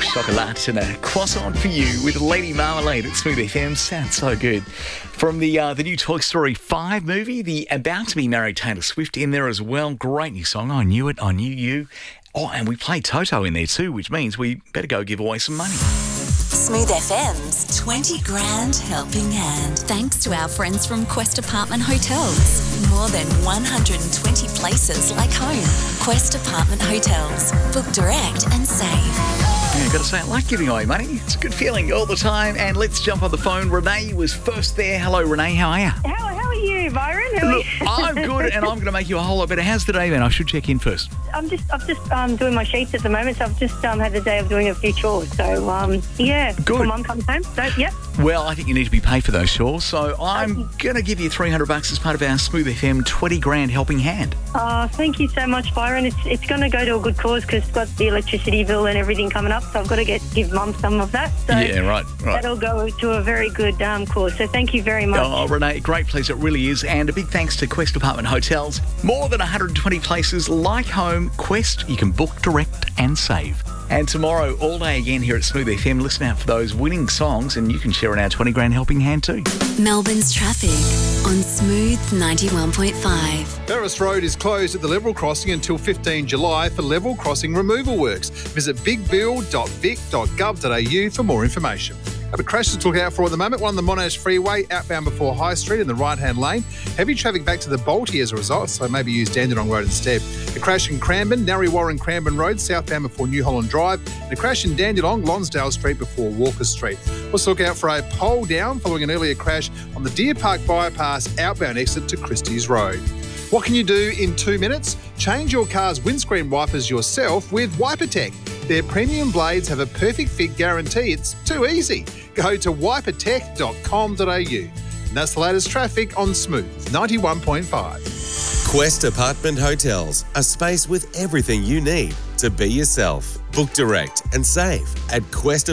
chocolate and a croissant for you with Lady Marmalade at Smooth FM. Sounds so good. From the new Toy Story 5 movie, the about-to-be married Taylor Swift in there as well. Great new song. I Knew It, I Knew You. Oh, and we played Toto in there too, which means we better go give away some money. Smooth FM's 20 grand helping hand. Thanks to our friends from Quest Apartment Hotels. More than 120 places like home. Quest Apartment Hotels. Book direct and save. Yeah, got to say, I like giving away money. It's a good feeling all the time. And let's jump on the phone. Renee was first there. Hello, Renee. How are you? How are you, Byron? Look, I'm good, and I'm going to make you a whole lot better. How's the day then? I should check in first. I'm just doing my sheets at the moment, so I've just had the day of doing a few chores. So, yeah. Good. Before Mum comes home. So, yep. Well, I think you need to be paid for those chores, so I'm going to give you $300 as part of our Smooth FM 20 grand helping hand. Oh, thank you so much, Byron. It's going to go to a good cause because it's got the electricity bill and everything coming up, so I've got to give Mum some of that. So yeah, right. That'll go to a very good cause. So thank you very much. Oh, Renee, great place it really is. And a big thanks to Quest Apartment Hotels. More than 120 places like home. Quest, you can book direct and save. And tomorrow, all day again here at Smooth FM, listen out for those winning songs and you can share in our 20 grand helping hand too. Melbourne's traffic on Smooth 91.5. Ferris Road is closed at the level crossing until 15 July for level crossing removal works. Visit bigbill.vic.gov.au for more information. A crash to look out for at the moment. One on the Monash Freeway, outbound before High Street in the right-hand lane. Heavy traffic back to the Balti as a result, so maybe use Dandenong Road instead. A crash in Cranbourne, Narre Warren Cranbourne Road, southbound before New Holland Drive. And a crash in Dandenong, Lonsdale Street before Walker Street. Also look out for a pole down following an earlier crash on the Deer Park bypass outbound exit to Christie's Road. What can you do in 2 minutes? Change your car's windscreen wipers yourself with WiperTech. Their premium blades have a perfect fit guarantee. It's too easy. Go to wipertech.com.au. And that's the latest traffic on Smooth 91.5. Quest Apartment Hotels, a space with everything you need to be yourself. Book direct and save at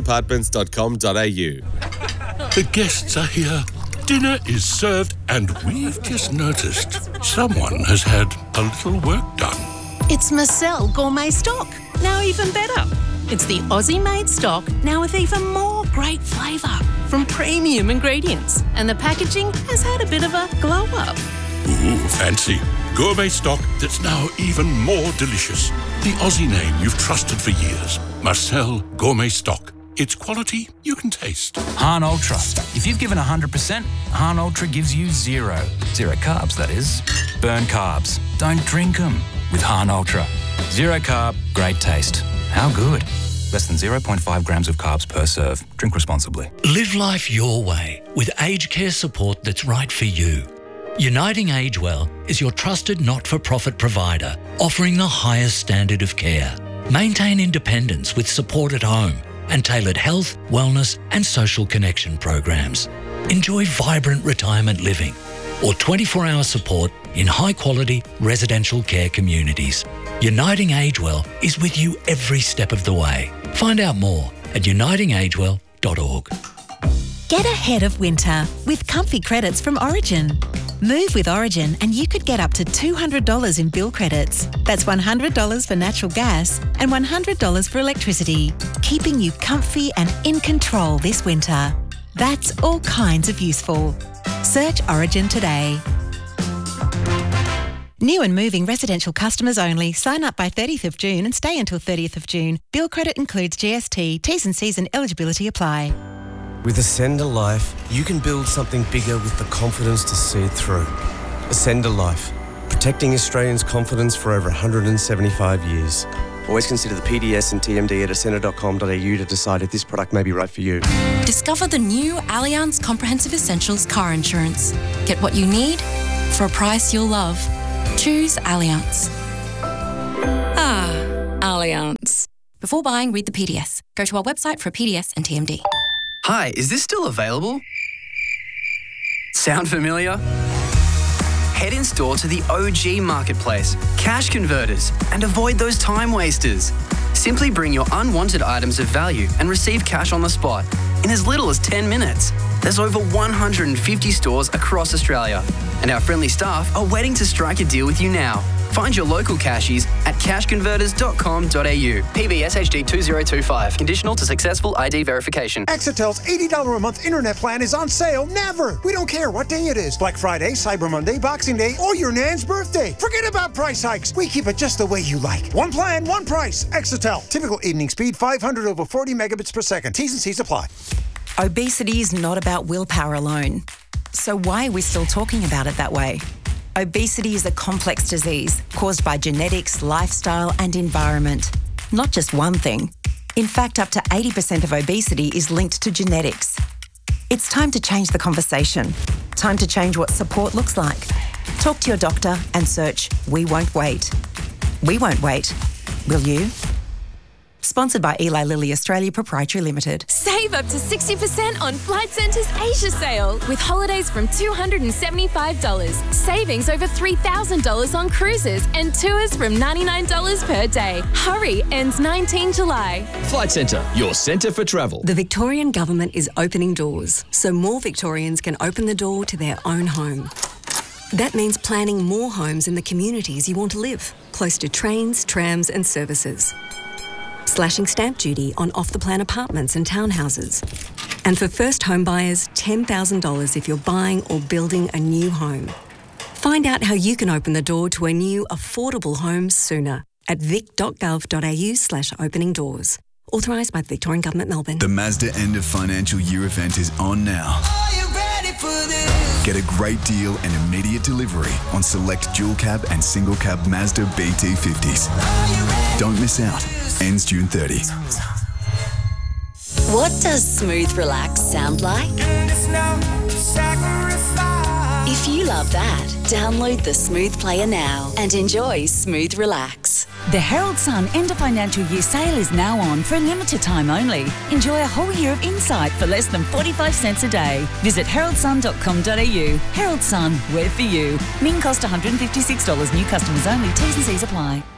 questapartments.com.au. The guests are here. Dinner is served and we've just noticed someone has had a little work done. It's Marcel Gourmet Stock, now even better. It's the Aussie-made stock, now with even more great flavour from premium ingredients. And the packaging has had a bit of a glow-up. Ooh, fancy. Gourmet stock that's now even more delicious. The Aussie name you've trusted for years. Marcel Gourmet Stock. It's quality you can taste. Han Ultra. If you've given 100%, Han Ultra gives you zero. Zero carbs, that is. Burn carbs. Don't drink them with Han Ultra. Zero carb, great taste. How good? Less than 0.5 grams of carbs per serve. Drink responsibly. Live life your way with aged care support that's right for you. Uniting Agewell is your trusted not-for-profit provider, offering the highest standard of care. Maintain independence with support at home and tailored health, wellness and social connection programs. Enjoy vibrant retirement living or 24-hour support in high-quality residential care communities. Uniting Agewell is with you every step of the way. Find out more at unitingagewell.org. Get ahead of winter with comfy credits from Origin. Move with Origin and you could get up to $200 in bill credits. That's $100 for natural gas and $100 for electricity, keeping you comfy and in control this winter. That's all kinds of useful. Search Origin today. New and moving residential customers only. Sign up by 30th of June and stay until 30th of June. Bill credit includes GST. T's and C's and eligibility apply. With Ascender Life, you can build something bigger with the confidence to see it through. Ascender Life, protecting Australians' confidence for over 175 years. Always consider the PDS and TMD at ascender.com.au to decide if this product may be right for you. Discover the new Allianz Comprehensive Essentials car insurance. Get what you need for a price you'll love. Choose Allianz. Allianz. Before buying, read the PDS. Go to our website for a PDS and TMD. Hi, is this still available? Sound familiar? Head in store to the OG Marketplace, Cash Converters, and avoid those time wasters. Simply bring your unwanted items of value and receive cash on the spot in as little as 10 minutes. There's over 150 stores across Australia, and our friendly staff are waiting to strike a deal with you now. Find your local cashies at cashconverters.com.au. PBS HD 2025. Conditional to successful ID verification. Exitel's $80 a month internet plan is on sale never. We don't care what day it is. Black Friday, Cyber Monday, Boxing Day, or your Nan's birthday. Forget about price hikes. We keep it just the way you like. One plan, one price. Exitel. Typical evening speed 500 over 40 megabits per second. T's and C's apply. Obesity is not about willpower alone. So why are we still talking about it that way? Obesity is a complex disease caused by genetics, lifestyle, and environment. Not just one thing. In fact, up to 80% of obesity is linked to genetics. It's time to change the conversation. Time to change what support looks like. Talk to your doctor and search We Won't Wait. We won't wait. Will you? Sponsored by Eli Lilly Australia Proprietary Limited. Save up to 60% on Flight Centre's Asia sale with holidays from $275. Savings over $3,000 on cruises and tours from $99 per day. Hurry, ends 19 July. Flight Centre, your centre for travel. The Victorian Government is opening doors so more Victorians can open the door to their own home. That means planning more homes in the communities you want to live, close to trains, trams and services. Slashing stamp duty on off-the-plan apartments and townhouses. And for first home buyers, $10,000 if you're buying or building a new home. Find out how you can open the door to a new affordable home sooner at vic.gov.au/opening doors. Authorised by the Victorian Government, Melbourne. The Mazda end of financial year event is on now. Get a great deal and immediate delivery on select dual cab and single cab Mazda BT50s. Don't miss out. Ends June 30. What does smooth relax sound like? If you love that, download the Smooth Player now and enjoy Smooth Relax. The Herald Sun end of financial year sale is now on for a limited time only. Enjoy a whole year of insight for less than 45 cents a day. Visit heraldsun.com.au. Herald Sun, we're for you. Min cost $156. New customers only. T's and C's apply.